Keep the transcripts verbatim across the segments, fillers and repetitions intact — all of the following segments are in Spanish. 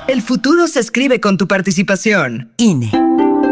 El futuro se escribe con tu participación. I N E.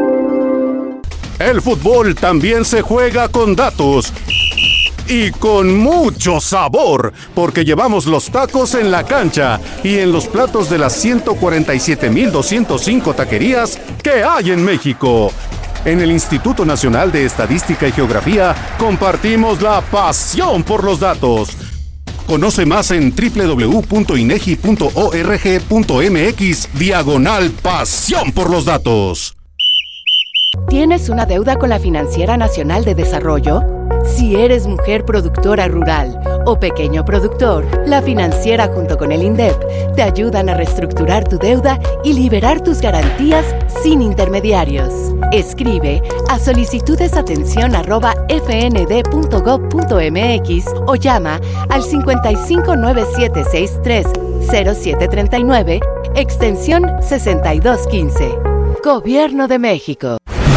El fútbol también se juega con datos. Y con mucho sabor, porque llevamos los tacos en la cancha y en los platos de las ciento cuarenta y siete mil doscientos cinco taquerías que hay en México. En el Instituto Nacional de Estadística y Geografía compartimos la pasión por los datos. Conoce más en doble u doble u doble u punto inegi punto org punto mx diagonal pasión por los datos. ¿Tienes una deuda con la Financiera Nacional de Desarrollo? Si eres mujer productora rural o pequeño productor, la Financiera junto con el INDEP te ayudan a reestructurar tu deuda y liberar tus garantías sin intermediarios. Escribe a solicitudesatención arroba fnd.gov.mx o llama al cincuenta y cinco nueve siete sesenta y tres cero siete treinta y nueve, extensión sesenta y dos quince. Gobierno de México.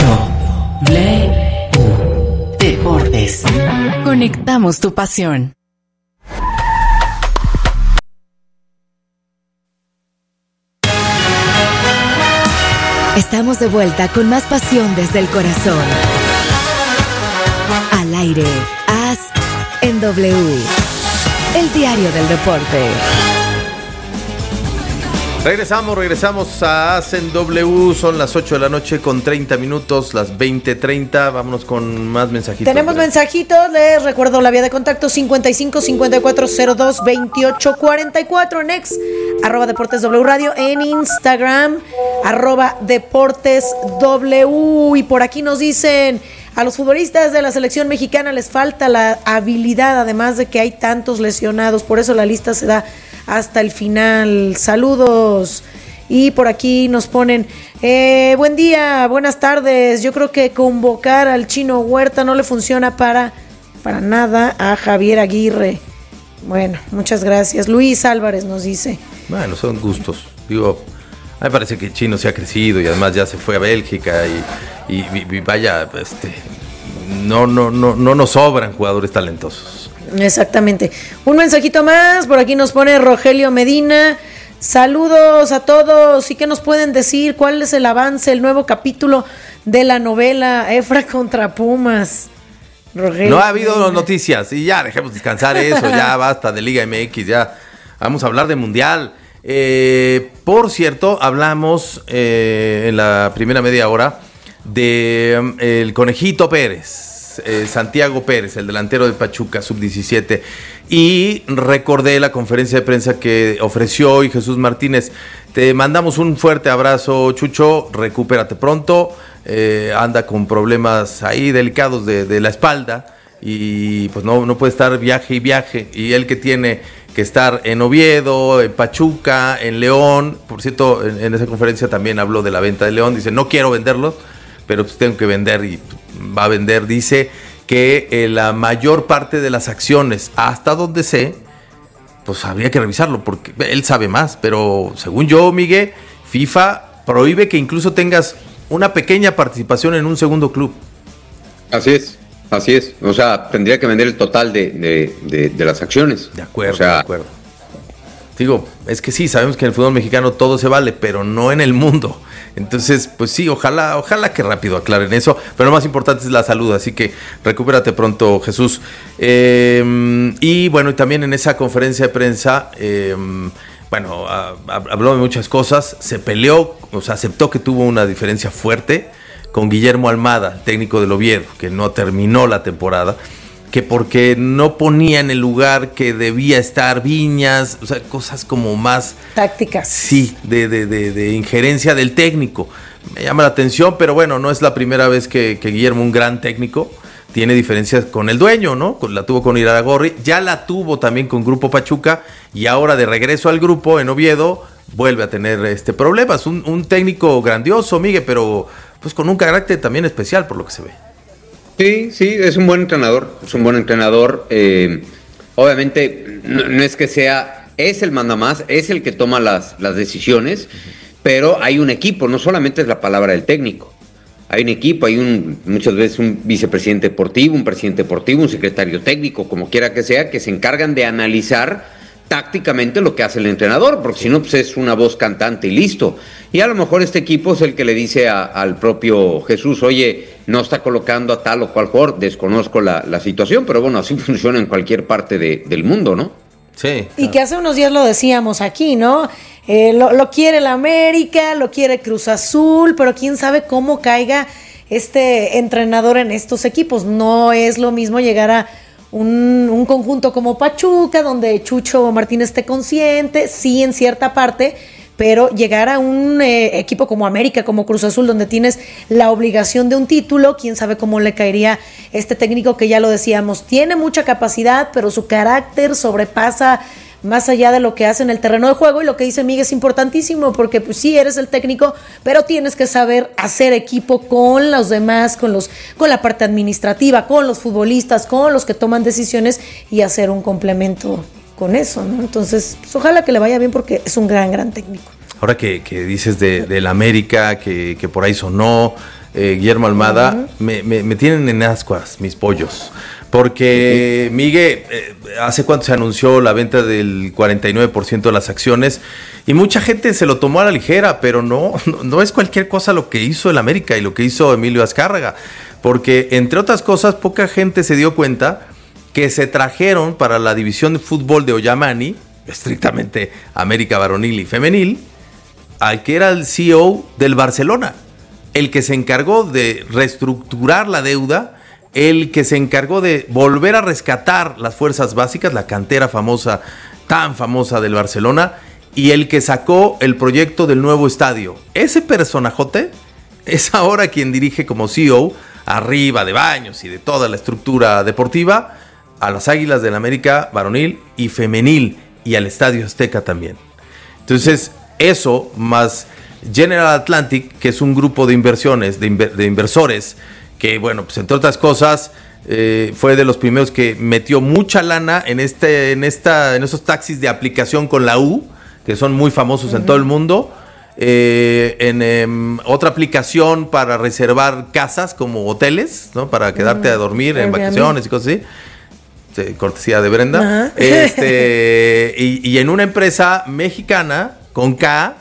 W Deportes. Conectamos tu pasión. Estamos de vuelta con más pasión desde el corazón. Al aire, As en W. El diario del deporte. Regresamos, regresamos a As en W. Son las ocho de la noche con treinta minutos, las veinte treinta. Vámonos con más mensajitos. Tenemos mensajitos. Les recuerdo la vía de contacto cincuenta y cinco cincuenta y cuatro cero dos veintiocho cuarenta y cuatro en ex, arroba Deportes W Radio, en Instagram, arroba Deportes W. Y por aquí nos dicen: a los futbolistas de la selección mexicana les falta la habilidad, además de que hay tantos lesionados, por eso la lista se da hasta el final. Saludos. Y por aquí nos ponen: eh, buen día, buenas tardes. Yo creo que convocar al Chino Huerta no le funciona para, para nada a Javier Aguirre. Bueno, muchas gracias. Luis Álvarez nos dice: bueno, son gustos. Digo, a mí me parece que el Chino se ha crecido y además ya se fue a Bélgica y, y, y vaya, este, no, no, no, no nos sobran jugadores talentosos. Exactamente. Un mensajito más, por aquí nos pone Rogelio Medina: saludos a todos. ¿Y qué nos pueden decir? ¿Cuál es el avance, el nuevo capítulo de la novela Efra contra Pumas? Rogelio no ha habido Medina. Noticias y ya dejemos descansar eso, ya basta de Liga M X, ya vamos a hablar de Mundial. Eh, por cierto, hablamos eh, en la primera media hora de um, el Conejito Pérez. Eh, Santiago Pérez, el delantero de Pachuca, sub diecisiete, y recordé la conferencia de prensa que ofreció hoy Jesús Martínez. Te mandamos un fuerte abrazo, Chucho, recupérate pronto, eh, anda con problemas ahí delicados de, de la espalda y pues no, no puede estar viaje y viaje, y él que tiene que estar en Oviedo, en Pachuca, en León. Por cierto, en, en esa conferencia también habló de la venta de León, dice: no quiero venderlos, pero pues tengo que vender y va a vender. Dice que eh, la mayor parte de las acciones, hasta donde sé, pues habría que revisarlo porque él sabe más, pero según yo, Miguel, FIFA prohíbe que incluso tengas una pequeña participación en un segundo club. Así es, así es. O sea, tendría que vender el total de, de, de, de las acciones. De acuerdo, o sea, de acuerdo. Digo, es que sí, sabemos que en el fútbol mexicano todo se vale, pero no en el mundo. Entonces, pues sí, ojalá, ojalá que rápido aclaren eso. Pero lo más importante es la salud, así que recupérate pronto, Jesús. Eh, y bueno, y también en esa conferencia de prensa, eh, bueno, a, a, habló de muchas cosas. Se peleó, o sea, aceptó que tuvo una diferencia fuerte con Guillermo Almada, técnico del Oviedo, que no terminó la temporada, que porque no ponía en el lugar que debía estar Viñas, o sea, cosas como más... tácticas. Sí, de, de, de, de injerencia del técnico. Me llama la atención, pero bueno, no es la primera vez que, que Guillermo, un gran técnico, tiene diferencias con el dueño, ¿no? La tuvo con Iraragorri, ya la tuvo también con Grupo Pachuca, y ahora de regreso al grupo en Oviedo, vuelve a tener este problemas. Un, un técnico grandioso, Miguel, pero pues con un carácter también especial por lo que se ve. Sí, sí, es un buen entrenador, es un buen entrenador. Eh, obviamente no, no es que sea, es el mandamás, es el que toma las, las decisiones, uh-huh. Pero hay un equipo, no solamente es la palabra del técnico. Hay un equipo, hay un muchas veces un vicepresidente deportivo, un presidente deportivo, un secretario técnico, como quiera que sea, que se encargan de analizar tácticamente lo que hace el entrenador, porque si no, pues es una voz cantante y listo. Y a lo mejor este equipo es el que le dice a, al propio Jesús, oye, no está colocando a tal o cual jugador, desconozco la, la situación, pero bueno, así funciona en cualquier parte de, del mundo, ¿no? Sí. Y que hace unos días lo decíamos aquí, ¿no? Eh, lo, lo quiere el América, lo quiere Cruz Azul, pero quién sabe cómo caiga este entrenador en estos equipos. No es lo mismo llegar a un, un conjunto como Pachuca, donde Chucho Martínez esté consciente, sí en cierta parte, pero llegar a un eh, equipo como América, como Cruz Azul, donde tienes la obligación de un título, quién sabe cómo le caería este técnico que ya lo decíamos, tiene mucha capacidad, pero su carácter sobrepasa más allá de lo que hace en el terreno de juego, y lo que dice Miguel es importantísimo, porque pues sí, eres el técnico, pero tienes que saber hacer equipo con los demás, con los, con la parte administrativa, con los futbolistas, con los que toman decisiones, y hacer un complemento con eso, ¿no? Entonces, pues, ojalá que le vaya bien, porque es un gran, gran técnico. Ahora que, que dices de, del América, que, que por ahí sonó, eh, Guillermo Almada, uh-huh. me, me, me tienen en ascuas mis pollos. Porque, Miguel, eh, ¿hace cuánto se anunció la venta del cuarenta y nueve por ciento de las acciones? Y mucha gente se lo tomó a la ligera, pero no, no, no es cualquier cosa lo que hizo el América y lo que hizo Emilio Azcárraga. Porque, entre otras cosas, poca gente se dio cuenta que se trajeron para la división de fútbol de Ollamani, estrictamente América varonil y femenil, al que era el C E O del Barcelona, el que se encargó de reestructurar la deuda, el que se encargó de volver a rescatar las fuerzas básicas, la cantera famosa, tan famosa del Barcelona, y el que sacó el proyecto del nuevo estadio. Ese personajote es ahora quien dirige como C E O, arriba de Baños y de toda la estructura deportiva, a las Águilas del América varonil y femenil, y al Estadio Azteca también. Entonces, eso más General Atlantic, que es un grupo de inversiones, de, inver- de inversores, que bueno, pues entre otras cosas, eh, fue de los primeros que metió mucha lana en este, en esta, en esos taxis de aplicación con la U, que son muy famosos uh-huh. en todo el mundo, eh, en eh, otra aplicación para reservar casas como hoteles, ¿no? Para quedarte uh-huh. a dormir en vacaciones y cosas así. Cortesía de Brenda. Uh-huh. Este, y, y en una empresa mexicana con K,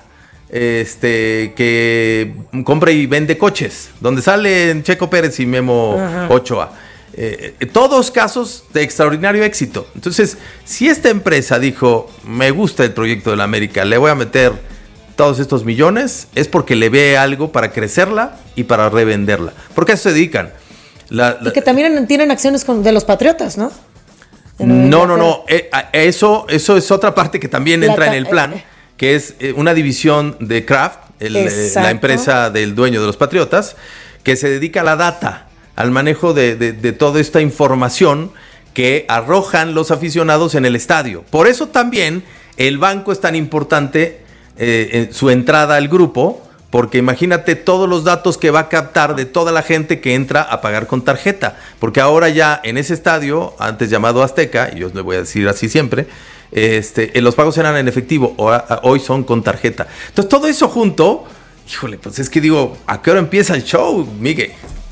este, que compra y vende coches, donde salen Checo Pérez y Memo uh-huh. Ochoa. Eh, todos casos de extraordinario éxito. Entonces, si esta empresa dijo, me gusta el proyecto de la América, le voy a meter todos estos millones, es porque le ve algo para crecerla y para revenderla. Porque a eso se dedican. La, la, y que también tienen acciones con, de los Patriotas, ¿no? No, no, no. Eh, eso, eso es otra parte que también entra en el plan, que es una división de Kraft, el, eh, la empresa del dueño de los Patriotas, que se dedica a la data, al manejo de, de, de toda esta información que arrojan los aficionados en el estadio. Por eso también el banco es tan importante, eh, en su entrada al grupo, porque imagínate todos los datos que va a captar de toda la gente que entra a pagar con tarjeta. Porque ahora ya en ese estadio, antes llamado Azteca, y yo les voy a decir así siempre, este, los pagos eran en efectivo, hoy son con tarjeta. Entonces todo eso junto, híjole, pues es que digo, ¿a qué hora empieza el show, Miguel?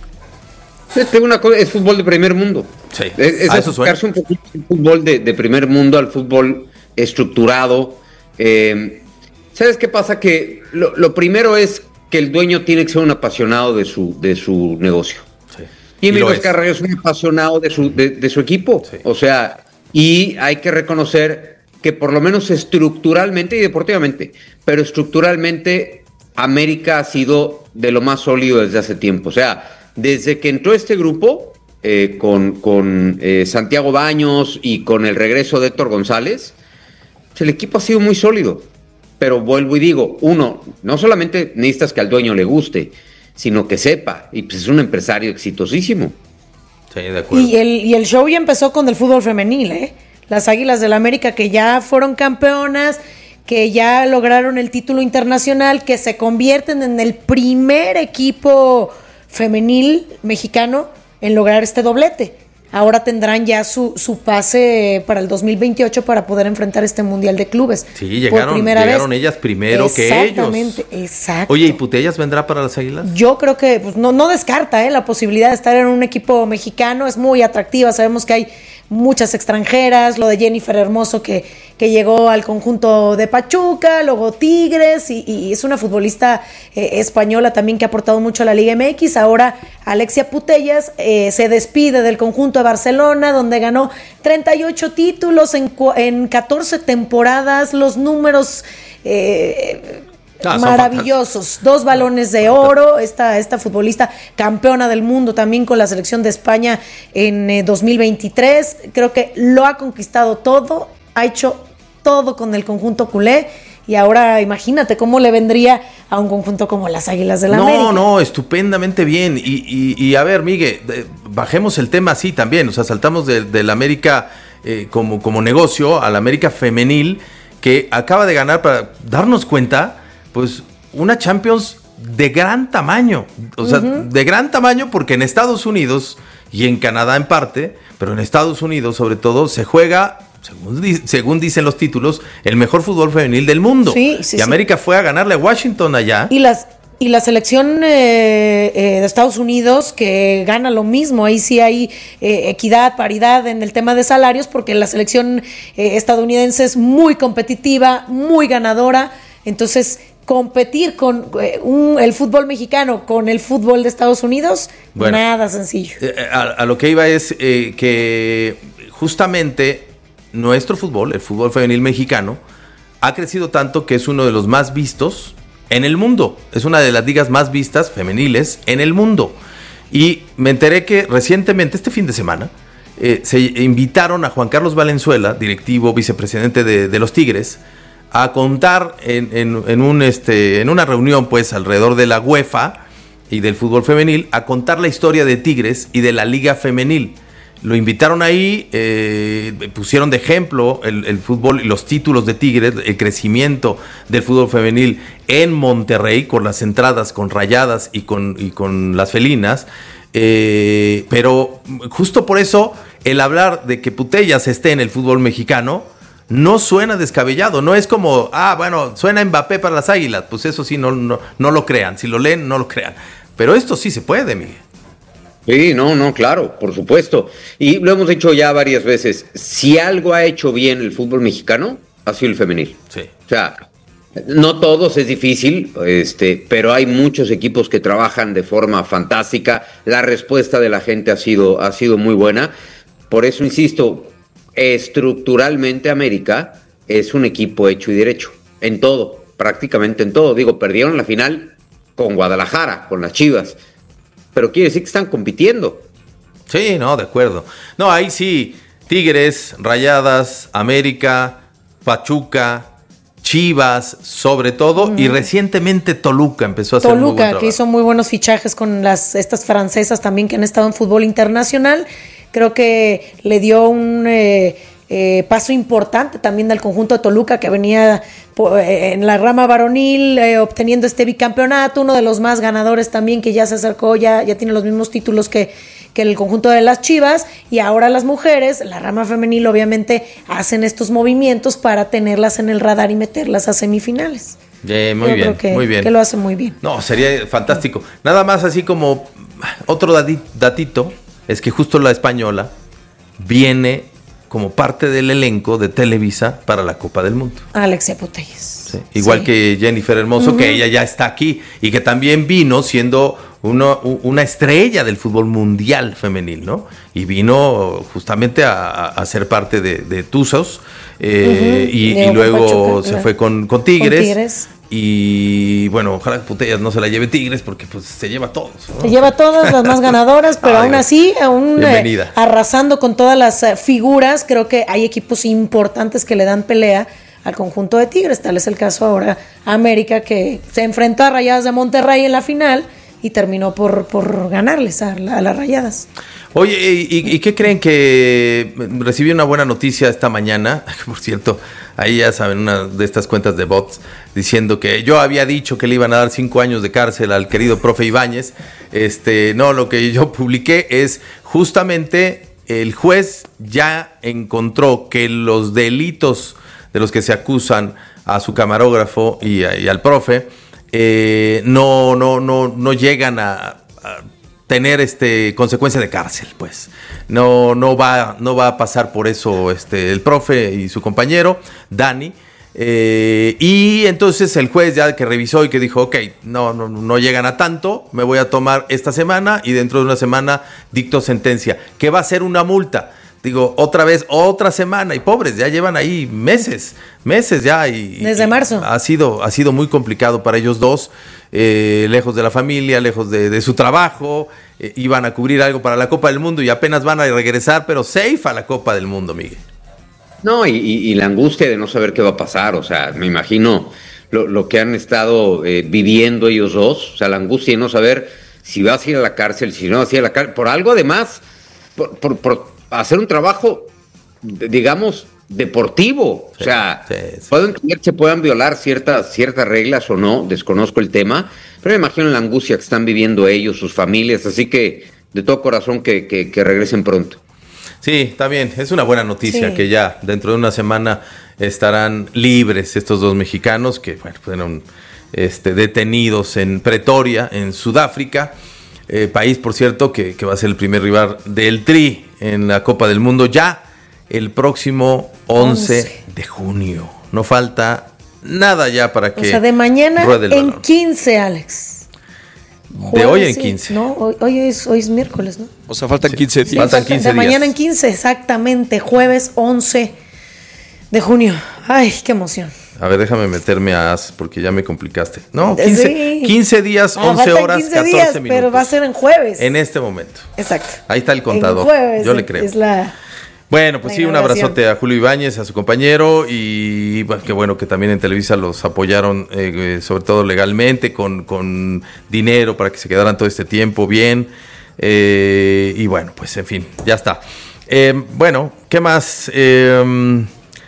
Tengo una cosa, es fútbol de primer mundo. Sí, es, es acercarse un poquito al fútbol de, de primer mundo, al fútbol estructurado. Eh, ¿Sabes qué pasa? Que lo, lo primero es que el dueño tiene que ser un apasionado de su, de su negocio. Sí. Y Emilio Azcárraga es un apasionado de su, de, de su equipo. Sí. O sea, y hay que reconocer que por lo menos estructuralmente y deportivamente, pero estructuralmente América ha sido de lo más sólido desde hace tiempo. O sea, desde que entró este grupo eh, con, con eh, Santiago Baños y con el regreso de Héctor González, el equipo ha sido muy sólido. Pero vuelvo y digo, uno, no solamente necesitas que al dueño le guste, sino que sepa, y pues es un empresario exitosísimo. Sí, de acuerdo. Y el, y el show ya empezó con el fútbol femenil, ¿eh? Las Águilas del América, que ya fueron campeonas, que ya lograron el título internacional, que se convierten en el primer equipo femenil mexicano en lograr este doblete. Ahora tendrán ya su, su pase para el dos mil veintiocho para poder enfrentar este Mundial de Clubes. Sí, llegaron, llegaron vez. ellas primero que ellos. Exactamente, exacto. Oye, ¿y Putellas vendrá para las Águilas? Yo creo que pues, no, no descarta eh, la posibilidad de estar en un equipo mexicano. Es muy atractiva. Sabemos que hay muchas extranjeras, lo de Jennifer Hermoso que, que llegó al conjunto de Pachuca, luego Tigres, y, y es una futbolista eh, española también que ha aportado mucho a la Liga M X. Ahora Alexia Putellas eh, se despide del conjunto de Barcelona, donde ganó treinta y ocho títulos en, en catorce temporadas, los números eh, ah, maravillosos, dos balones de oro, esta, esta futbolista campeona del mundo también con la selección de España en eh, dos mil veintitrés, creo que lo ha conquistado todo, ha hecho todo con el conjunto culé, y ahora imagínate cómo le vendría a un conjunto como las Águilas del la no, América. No, no, estupendamente bien. Y, y, y a ver, Miguel, eh, bajemos el tema así también. O sea, saltamos del de América eh, como, como negocio al América femenil, que acaba de ganar, para darnos cuenta, pues una Champions de gran tamaño. O sea, uh-huh. de gran tamaño porque en Estados Unidos y en Canadá en parte, pero en Estados Unidos sobre todo, se juega... Según, según dicen los títulos, el mejor fútbol femenil del mundo. Sí, sí, y América sí. fue a ganarle a Washington allá. Y las y la selección eh, eh, de Estados Unidos, que gana lo mismo. Ahí sí hay eh, equidad, paridad en el tema de salarios, porque la selección eh, estadounidense es muy competitiva, muy ganadora. Entonces, competir con eh, un, el fútbol mexicano con el fútbol de Estados Unidos, bueno, nada sencillo. Eh, a, a lo que iba es eh, que justamente... nuestro fútbol, el fútbol femenil mexicano, ha crecido tanto que es uno de los más vistos en el mundo. Es una de las ligas más vistas femeniles en el mundo. Y me enteré que recientemente, este fin de semana, eh, se invitaron a Juan Carlos Valenzuela, directivo, vicepresidente de, de los Tigres, a contar en, en, en, un, este, en una reunión pues alrededor de la UEFA y del fútbol femenil, a contar la historia de Tigres y de la liga femenil. Lo invitaron ahí, eh, pusieron de ejemplo el, el fútbol y los títulos de Tigres, el crecimiento del fútbol femenil en Monterrey, con las entradas, con Rayadas y con, y con las felinas. Eh, pero justo por eso, el hablar de que Putellas esté en el fútbol mexicano no suena descabellado. No es como, ah, bueno, suena Mbappé para las Águilas. Pues eso sí, no, no, no lo crean. Si lo leen, no lo crean. Pero esto sí se puede, Miguel. Sí, no, no, claro, por supuesto. Y lo hemos dicho ya varias veces. Si algo ha hecho bien el fútbol mexicano, ha sido el femenil. Sí. O sea, no todos, es difícil, este, pero hay muchos equipos que trabajan de forma fantástica. La respuesta de la gente ha sido, ha sido muy buena. Por eso, insisto, estructuralmente América es un equipo hecho y derecho. En todo, prácticamente en todo. Digo, perdieron la final con Guadalajara, con las Chivas. Pero quiere decir que están compitiendo. Sí, no, de acuerdo. No, ahí sí, Tigres, Rayadas, América, Pachuca, Chivas, sobre todo, mm. y recientemente Toluca empezó a hacer Toluca, muy buen trabajo. que hizo muy buenos fichajes con las estas francesas también que han estado en fútbol internacional. Creo que le dio un eh, eh, paso importante también al conjunto de Toluca, que venía en la rama varonil eh, obteniendo este bicampeonato, uno de los más ganadores también, que ya se acercó, ya, ya tiene los mismos títulos que, que el conjunto de las Chivas. Y ahora las mujeres, la rama femenil, obviamente hacen estos movimientos para tenerlas en el radar y meterlas a semifinales. Yeah, muy Yo bien, creo que, muy bien. que lo hace muy bien. No, sería fantástico. Nada más así como otro datito, es que justo la española viene como parte del elenco de Televisa para la Copa del Mundo. Alexia Putellas. Sí, igual sí. que Jennifer Hermoso, uh-huh. que ella ya está aquí y que también vino siendo uno, una estrella del fútbol mundial femenil, ¿no? Y vino justamente a, a ser parte de, de Tuzos eh, uh-huh. y, y luego Pachuca, se claro. fue con, con, Tigres, con Tigres. Y bueno, ojalá que Putellas no se la lleve Tigres porque pues se lleva a todos, ¿no? Se lleva a todas las más ganadoras, pero Ay, aún así, aún eh, arrasando con todas las eh, figuras, creo que hay equipos importantes que le dan pelea al conjunto de Tigres. Tal es el caso ahora América, que se enfrentó a Rayadas de Monterrey en la final y terminó por, por ganarles a, la, a las Rayadas. Oye, ¿y, ¿y qué creen? Que recibí una buena noticia esta mañana, por cierto, ahí ya saben, una de estas cuentas de bots, diciendo que yo había dicho que le iban a dar cinco años de cárcel al querido profe Ibáñez. Este, no, lo que yo publiqué es justamente el juez ya encontró que los delitos de los que se acusan a su camarógrafo y, a, y al profe eh, no, no, no, no llegan a... a tener este consecuencia de cárcel, pues. No, no va, no va a pasar por eso este, el profe y su compañero, Dani. Eh, y entonces el juez ya que revisó y que dijo, ok, no, no, no llegan a tanto, me voy a tomar esta semana y dentro de una semana dicto sentencia, que va a ser una multa. Digo, otra vez, otra semana, y pobres, ya llevan ahí meses, meses ya. Y, Desde y marzo. Ha sido, ha sido muy complicado para ellos dos, eh, lejos de la familia, lejos de, de su trabajo, eh, iban a cubrir algo para la Copa del Mundo y apenas van a regresar, pero safe a la Copa del Mundo, Miguel. No, y, y, y la angustia de no saber qué va a pasar, o sea, me imagino lo, lo que han estado eh, viviendo ellos dos, o sea, la angustia de no saber si vas a ir a la cárcel, si no vas a ir a la cárcel, por algo además, por, por, por hacer un trabajo, digamos, deportivo, sí, o sea, sí, sí. Puedo entender que se puedan violar ciertas, ciertas reglas o no, desconozco el tema, pero me imagino la angustia que están viviendo ellos, sus familias, así que de todo corazón que, que, que regresen pronto. Sí, está bien, es una buena noticia sí. que ya dentro de una semana estarán libres estos dos mexicanos que bueno, fueron este, detenidos en Pretoria, en Sudáfrica, eh, país por cierto que, que va a ser el primer rival del Tri en la Copa del Mundo ya el próximo once de junio. No falta nada ya para que... O sea, de mañana en quince, Alex. De hoy en quince. No, hoy, hoy, es, hoy es miércoles, ¿no? O sea, faltan quince días. Sí, faltan quince de días. mañana en quince, exactamente. Jueves once de junio. Ay, qué emoción. A ver, déjame meterme a As porque ya me complicaste. No, quince, sí. quince días, ah, once horas, quince catorce días, minutos. Pero va a ser en jueves. En este momento. Exacto. Ahí está el contador. En jueves, yo le creo. Es la... Bueno, pues sí, un abrazote a Julio Ibáñez, a su compañero, y bueno, qué bueno que también en Televisa los apoyaron, eh, sobre todo legalmente, con, con dinero para que se quedaran todo este tiempo bien, eh, y bueno, pues en fin, ya está. Eh, bueno, ¿qué más? Eh,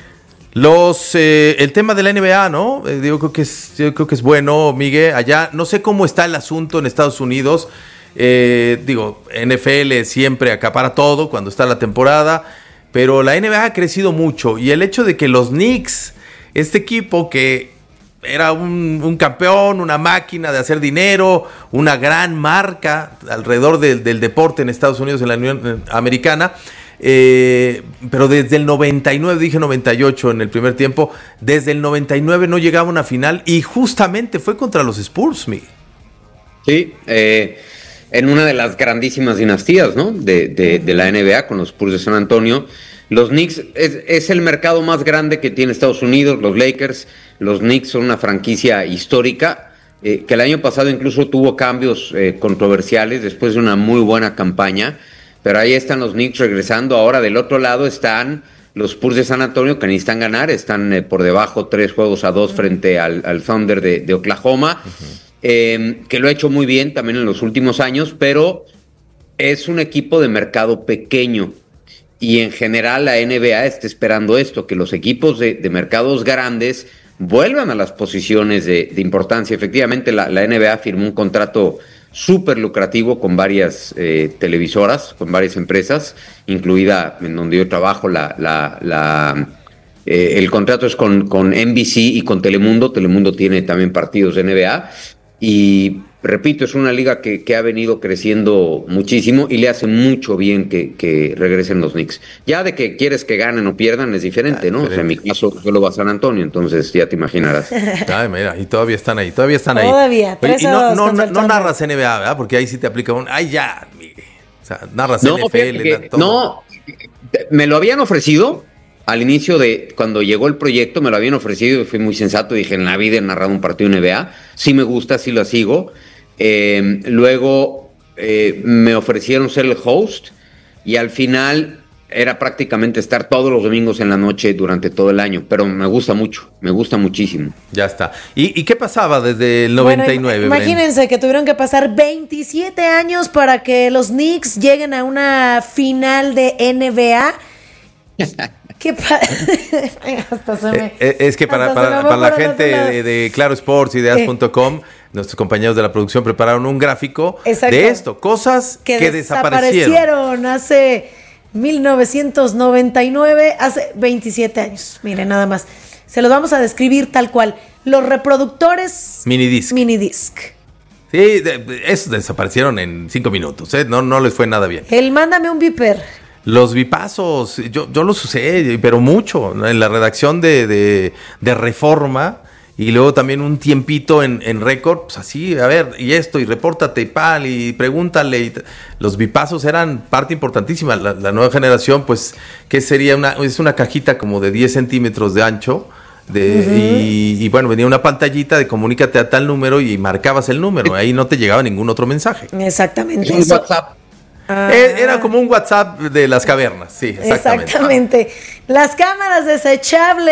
los eh, el tema de la N B A, ¿no? Eh, digo, creo que es, yo creo que es bueno, Miguel, allá, no sé cómo está el asunto en Estados Unidos. Eh, digo, N F L siempre acapara todo cuando está la temporada, pero la N B A ha crecido mucho y el hecho de que los Knicks, este equipo que era un, un campeón, una máquina de hacer dinero, una gran marca alrededor del, del deporte en Estados Unidos, en la Unión Americana, eh, pero desde el noventa y nueve, dije noventa y ocho en el primer tiempo, desde el noventa y nueve no llegaba a una final y justamente fue contra los Spurs, Miguel. Sí, eh... en una de las grandísimas dinastías, ¿no? De, de, de la N B A con los Spurs de San Antonio. Los Knicks es, es el mercado más grande que tiene Estados Unidos, los Lakers. Los Knicks son una franquicia histórica eh, que el año pasado incluso tuvo cambios eh, controversiales después de una muy buena campaña. Pero ahí están los Knicks regresando. Ahora del otro lado están los Spurs de San Antonio que necesitan ganar. Están eh, por debajo tres juegos a dos frente al, al Thunder de, de Oklahoma. Uh-huh. Eh, que lo ha hecho muy bien también en los últimos años, pero es un equipo de mercado pequeño y en general la N B A está esperando esto, que los equipos de, de mercados grandes vuelvan a las posiciones de, de importancia. Efectivamente la, la N B A firmó un contrato súper lucrativo con varias eh, televisoras, con varias empresas, incluida en donde yo trabajo la... la, la eh, el contrato es con, con N B C y con Telemundo. Telemundo tiene también partidos de N B A. Y repito, es una liga que, que ha venido creciendo muchísimo y le hace mucho bien que, que regresen los Knicks. Ya de que quieres que ganen o pierdan es diferente, ¿no? O sea, en mi caso yo lo voy a San Antonio, entonces ya te imaginarás. Ay, mira, y todavía están ahí, todavía están ahí. Todavía, Oye, y no, no, no, no narras N B A, ¿verdad? Porque ahí sí te aplica un... ¡Ay, ya! Miguel. O sea, narras no, N F L, que, todo. No, me lo habían ofrecido... Al inicio de, cuando llegó el proyecto, me lo habían ofrecido y fui muy sensato. Dije, en la vida he narrado un partido N B A. Sí me gusta, sí lo sigo. Eh, luego eh, me ofrecieron ser el host y al final era prácticamente estar todos los domingos en la noche durante todo el año. Pero me gusta mucho, me gusta muchísimo. Ya está. ¿Y, y qué pasaba desde el noventa y nueve? Bueno, imagínense Bren? que tuvieron que pasar veintisiete años para que los Knicks lleguen a una final de N B A. ¿Qué pa- Hasta se me, eh, es que para, para, para la gente de, de Claro Sports y de as punto com, eh. nuestros compañeros de la producción prepararon un gráfico Exacto. de esto, cosas que, que desaparecieron. desaparecieron hace mil novecientos noventa y nueve, hace veintisiete años. Miren, nada más. Se los vamos a describir tal cual. Los reproductores Minidisc. Minidisc. Sí, de, de, esos desaparecieron en cinco minutos, ¿eh? No, no les fue nada bien. El mándame un viper. Los vipazos, yo, yo los usé, pero mucho, ¿no? En la redacción de, de, de Reforma, y luego también un tiempito en, en Récord, pues así, a ver, y esto, y repórtate, y pal, y pregúntale. Y t- los vipazos eran parte importantísima. La, la nueva generación, pues, ¿qué sería? Una, es una cajita como de diez centímetros de ancho, de, uh-huh. y, y bueno, venía una pantallita de comunícate a tal número y marcabas el número, ahí no te llegaba ningún otro mensaje. Exactamente. Es un WhatsApp. Ah. Era como un WhatsApp de las cavernas, sí, exactamente. Exactamente. Las cámaras desechables.